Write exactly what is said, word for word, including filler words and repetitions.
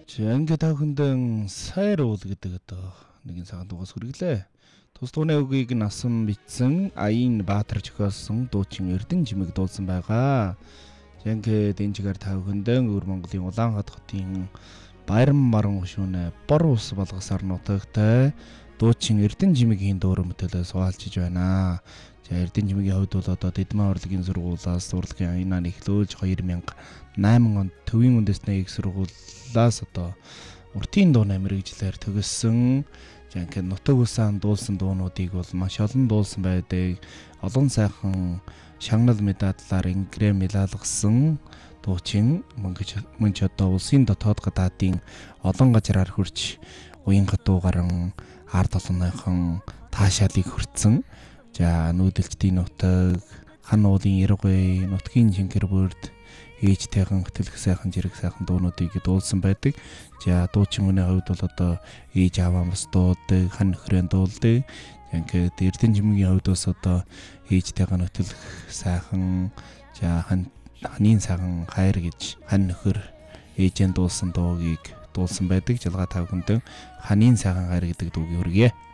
Ингээд тавхандаа сайр уул гэдэг одоо нэгэн цагаан дугаас хүргэлээ. Тус дууны үгийг насан бичсэн Аян Баатар зохиолсон дуучин Эрдэнэ жимэг дуулсан байгаа. Ингээд энэ чигээр тавхандаа өвөр Монголын Улаанхад хотын Баяран Маран гушүүнэ бор ус болгосоор нутагтай дуучин Эрдэнэ жимэгийн дуурай мэтэлээ суулжиж байна. За Эрдэнэ жимэгийн хувьд бол одоо Дэдмэн урлагийн сургуулиас урлагийн аянаа эхлүүлж хоёр мянга найман онд төвийн үндэсний их сургуулиас одоо уртын дуу намирэгжлэр төгссөн. За ингээд нутаг усаан дуулсан дуунуудыг бол маш олон дуулсан байдаг. Олон сайхан шагнал медаллаар ингрэм илаалгасан дуучин мөн ч одоо улсын дотоод гадаадын олон газраар хурж уянга дуугаран ард олонныхон таашаалыг хүртсэн. За нүүдэлчдийн нутаг, хан уулын яргой, нутгийн чингэр бүрд ээжтэйхэн хөтөлөх сайхан жирэг сайхан дуунуудыг дуулсан байдаг. За дуучин хүний хувьд бол одоо ээж аваа бас дуудаг, хан нөхрөө дуулдаг. Ингээд Эрдэнэ жимэгийн хувьд бас одоо ээжтэйхэн хөтөлөх сайхан, за хан ханийн сайхан хайр гэж хан нөхөр ээжэн дуулсан дуугийг дуулсан байдаг. Жалгаа тавхандаа ханийн сайхан хайр гэдэг дуугийг хүргье.